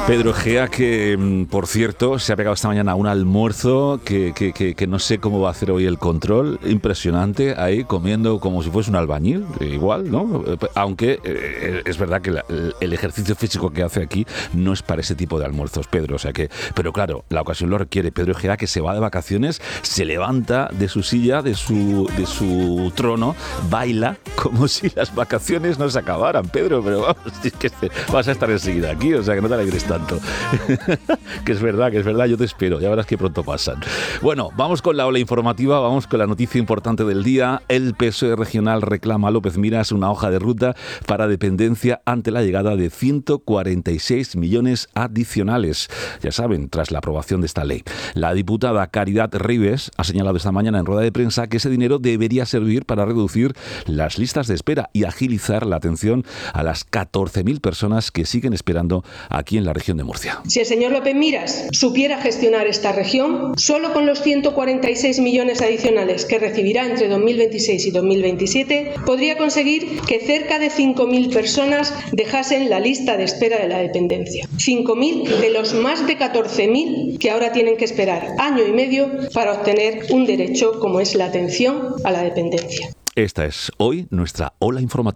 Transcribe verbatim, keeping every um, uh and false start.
Pedro Gea, que por cierto se ha pegado esta mañana a un almuerzo que, que, que, que no sé cómo va a hacer hoy el control, impresionante, ahí comiendo como si fuese un albañil, igual, ¿no? Aunque eh, es verdad que la, el ejercicio físico que hace aquí no es para ese tipo de almuerzos, Pedro, o sea que, pero claro, la ocasión lo requiere. Pedro Gea, que se va de vacaciones, se levanta de su silla, de su, de su trono, baila como si las vacaciones no se acabaran, Pedro, pero vamos, es que vas a estar enseguida aquí, o sea que no te alegres tanto. Que es verdad, que es verdad, yo te espero, ya verás que pronto pasan. Bueno, vamos con la ola informativa, vamos con la noticia importante del día. El P S O E regional reclama a López Miras una hoja de ruta para dependencia ante la llegada de ciento cuarenta y seis millones adicionales. Ya saben, tras la aprobación de esta ley. La diputada Caridad Ribes ha señalado esta mañana en rueda de prensa que ese dinero debería servir para reducir las listas de espera y agilizar la atención a las catorce mil personas que siguen esperando aquí en la región de Murcia. Si el señor López Miras supiera gestionar esta región, solo con los ciento cuarenta y seis millones adicionales que recibirá entre dos mil veintiséis y dos mil veintisiete, podría conseguir que cerca de cinco mil personas dejasen la lista de espera de la dependencia. cinco mil de los más de catorce mil que ahora tienen que esperar año y medio para obtener un derecho como es la atención a la dependencia. Esta es hoy nuestra ola informativa.